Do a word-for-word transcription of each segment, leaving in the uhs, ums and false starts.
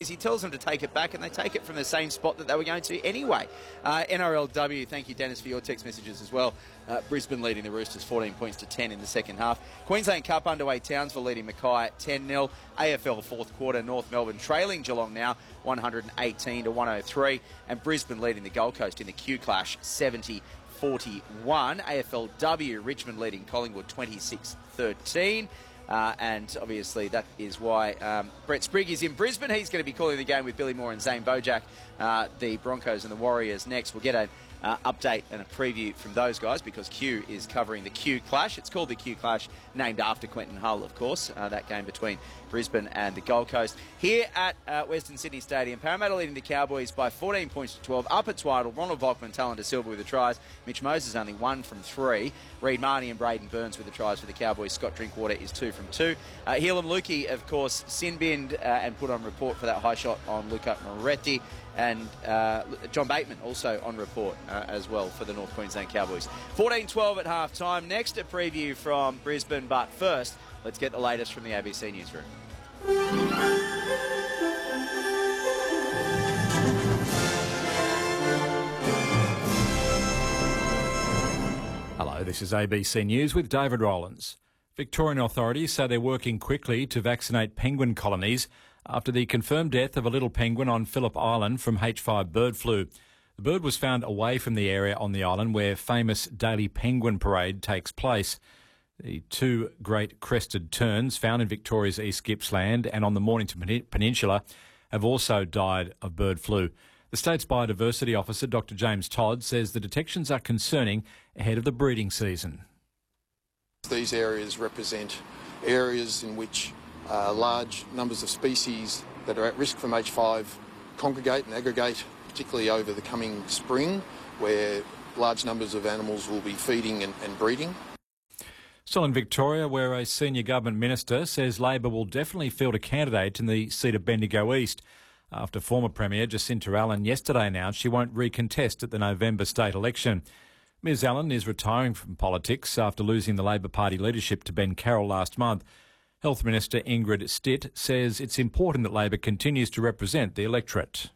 because he tells them to take it back and they take it from the same spot that they were going to anyway. Uh, N R L W, thank you, Dennis, for your text messages as well. Uh, Brisbane leading the Roosters fourteen points to ten in the second half. Queensland Cup underway, Townsville leading Mackay ten nil. A F L fourth quarter, North Melbourne trailing Geelong now one eighteen to one oh three. And Brisbane leading the Gold Coast in the Q Clash seventy forty-one. A F L W, Richmond leading Collingwood twenty-six thirteen. Uh, and obviously that is why um, Brett Sprigg is in Brisbane. He's going to be calling the game with Billy Moore and Zane Bojack, uh, the Broncos and the Warriors next. We'll get an uh, update and a preview from those guys because Q is covering the Q Clash. It's called the Q Clash, named after Quentin Hull, of course, uh, that game between Brisbane and the Gold Coast. Here at uh, Western Sydney Stadium, Parramatta leading the Cowboys by fourteen points to twelve. Up at Twiddle, Ronald Volkman, Talon De Silva with the tries. Mitch Moses only one from three. Reid Marnie and Braden Burns with the tries for the Cowboys. Scott Drinkwater is two from two. Uh, Heelan Lukey, of course, sin-binned uh, and put on report for that high shot on Luca Moretti. And uh, John Bateman also on report uh, as well for the North Queensland Cowboys. fourteen twelve at half-time. Next, a preview from Brisbane. But first, let's get the latest from the A B C Newsroom. Hello, this is A B C News with David Rowlands. Victorian authorities say they're working quickly to vaccinate penguin colonies after the confirmed death of a little penguin on Phillip Island from H five bird flu. The bird was found away from the area on the island where famous daily penguin parade takes place. The two great crested terns found in Victoria's East Gippsland and on the Mornington Peninsula have also died of bird flu. The state's biodiversity officer, Doctor James Todd, says the detections are concerning ahead of the breeding season. These areas represent areas in which uh, large numbers of species that are at risk from H five congregate and aggregate, particularly over the coming spring, where large numbers of animals will be feeding and, and breeding. Still in Victoria, where a senior government minister says Labor will definitely field a candidate in the seat of Bendigo East, after former Premier Jacinta Allen yesterday announced she won't recontest at the November state election. Ms Allen is retiring from politics after losing the Labor Party leadership to Ben Carroll last month. Health Minister Ingrid Stitt says it's important that Labor continues to represent the electorate.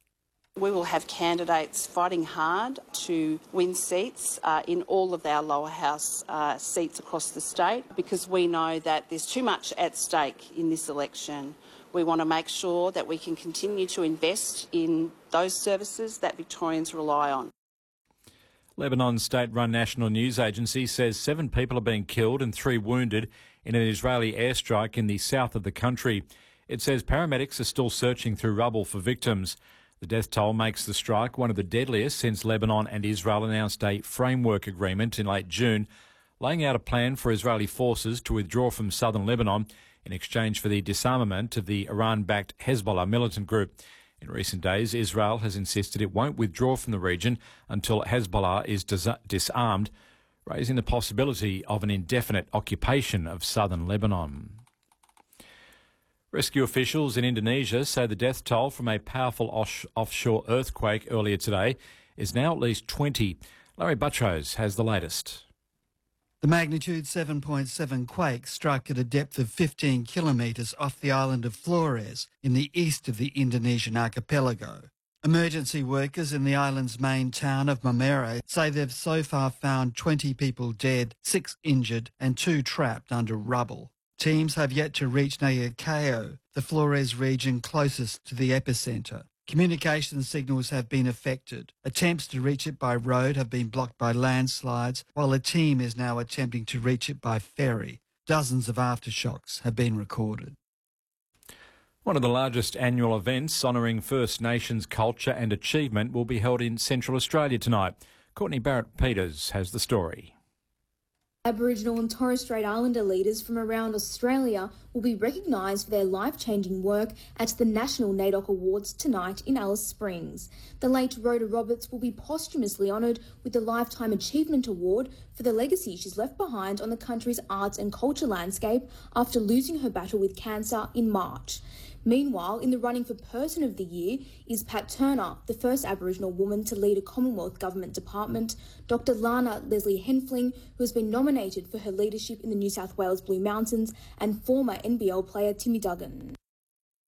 We will have candidates fighting hard to win seats uh, in all of our lower house uh, seats across the state because we know that there's too much at stake in this election. We want to make sure that we can continue to invest in those services that Victorians rely on. Lebanon's state-run national news agency says seven people are being killed and three wounded in an Israeli airstrike in the south of the country. It says paramedics are still searching through rubble for victims. The death toll makes the strike one of the deadliest since Lebanon and Israel announced a framework agreement in late June, laying out a plan for Israeli forces to withdraw from southern Lebanon in exchange for the disarmament of the Iran-backed Hezbollah militant group. In recent days, Israel has insisted it won't withdraw from the region until Hezbollah is dis- disarmed, raising the possibility of an indefinite occupation of southern Lebanon. Rescue officials in Indonesia say the death toll from a powerful osh- offshore earthquake earlier today is now at least twenty. Larry Buttrose has the latest. The magnitude seven point seven quake struck at a depth of fifteen kilometres off the island of Flores in the east of the Indonesian archipelago. Emergency workers in the island's main town of Mamere say they've so far found twenty people dead, six injured and two trapped under rubble. Teams have yet to reach Nayakeo, the Flores region closest to the epicentre. Communication signals have been affected. Attempts to reach it by road have been blocked by landslides, while a team is now attempting to reach it by ferry. Dozens of aftershocks have been recorded. One of the largest annual events honouring First Nations culture and achievement will be held in Central Australia tonight. Courtney Barrett-Peters has the story. Aboriginal and Torres Strait Islander leaders from around Australia will be recognised for their life-changing work at the National NAIDOC Awards tonight in Alice Springs. The late Rhoda Roberts will be posthumously honoured with the Lifetime Achievement Award for the legacy she's left behind on the country's arts and culture landscape after losing her battle with cancer in March. Meanwhile, in the running for Person of the Year is Pat Turner, the first Aboriginal woman to lead a Commonwealth Government department, Doctor Lana Leslie Henfling, who has been nominated for her leadership in the New South Wales Blue Mountains, and former N B L player Timmy Duggan.